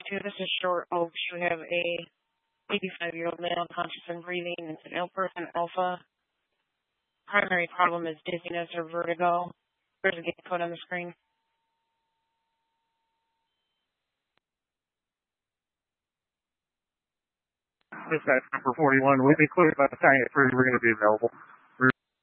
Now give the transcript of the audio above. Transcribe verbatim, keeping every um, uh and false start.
two, this is Short Oaks. You have a eighty-five-year-old male conscious and breathing. It's an ill-person alpha. Primary problem is dizziness or vertigo. There's a gate code on the screen. Dispatch number forty-one will be cleared by the time it's we're going to be available.